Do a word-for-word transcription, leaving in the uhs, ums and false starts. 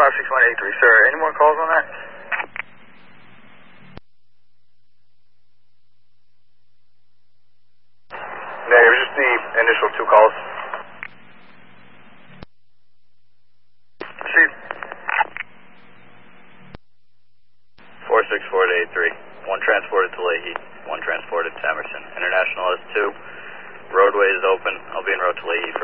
five six one eight three, sir. Any more calls on that? Negative, just the initial two calls. Proceed. four six four to eight three. One transported to Leahy, one transported to Emerson. International S two. Roadway is open. I'll be en route to Leahy